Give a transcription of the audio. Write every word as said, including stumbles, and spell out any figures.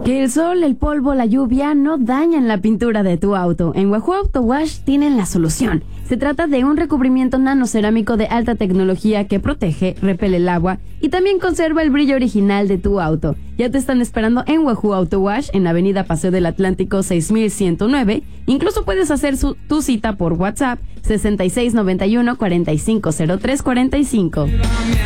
Que el sol, el polvo, la lluvia no dañan la pintura de tu auto. En Wahoo Auto Wash tienen la solución. Se trata de un recubrimiento nanocerámico de alta tecnología que protege, repele el agua y también conserva el brillo original de tu auto. Ya te están esperando en Wahoo Auto Wash en Avenida Paseo del Atlántico seis mil ciento nueve. Incluso puedes hacer su, tu cita por WhatsApp sesenta y seis noventa y uno cuarenta y cinco cero tres cuarenta y cinco.